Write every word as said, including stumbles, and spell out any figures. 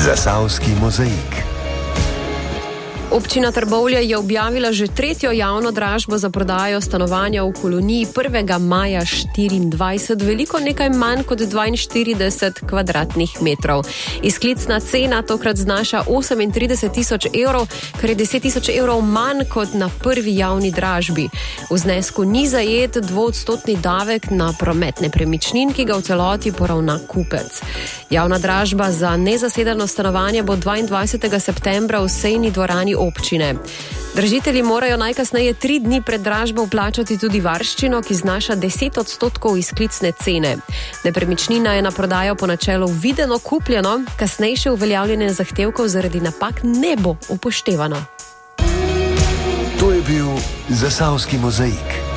Zasavski mozaik. Občina Trbovlje je objavila že tretjo javno dražbo za prodajo stanovanja v koloniji prvega maja štiriindvajset, veliko nekaj manj kot dvainštirideset kvadratnih metrov. Izklicna cena tokrat znaša osemintrideset tisoč evrov, kar je deset tisoč evrov manj kot na prvi javni dražbi. V znesku ni zajet dvoodstotni davek na promet nepremičnin, ki ga v celoti poravna kupec. Javna dražba za nezasedeno stanovanje bo dvaindvajsetega septembra v sejni dvorani občine. Dražitelji morajo najkasneje tri dni pred dražbo vplačati tudi varščino, ki znaša deset odstotkov izklicne cene. Nepremičnina je na prodajo po načelu videno kupljeno, kasnejše uveljavljanje zahtevkov zaradi napak ne bo upoštevano. To je bil Zasavski mozaik.